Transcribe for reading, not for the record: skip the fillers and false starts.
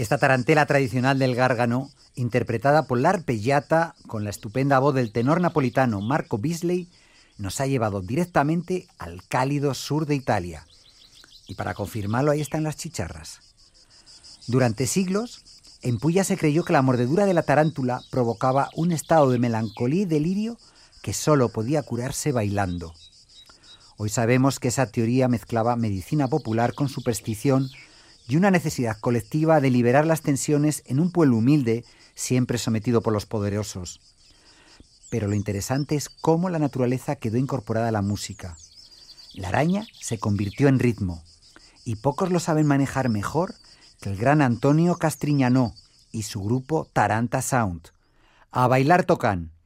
Esta tarantela tradicional del Gárgano, interpretada por la arpeggiata con la estupenda voz del tenor napolitano Marco Bisley, nos ha llevado directamente al cálido sur de Italia. Y para confirmarlo, ahí están las chicharras. Durante siglos, en Puglia se creyó que la mordedura de la tarántula provocaba un estado de melancolía y delirio que solo podía curarse bailando. Hoy sabemos que esa teoría mezclaba medicina popular con superstición y una necesidad colectiva de liberar las tensiones en un pueblo humilde, siempre sometido por los poderosos. Pero lo interesante es cómo la naturaleza quedó incorporada a la música. La araña se convirtió en ritmo, y pocos lo saben manejar mejor que el gran Antonio Castriñanò y su grupo Taranta Sound. ¡A bailar tocan!